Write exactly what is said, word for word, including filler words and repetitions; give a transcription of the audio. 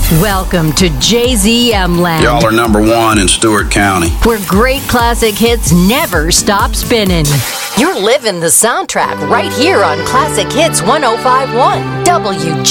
Welcome to J Z M Land. Y'all are number one in Stewart County, where great classic hits never stop spinning. You're living the soundtrack right here on Classic Hits one oh five point one W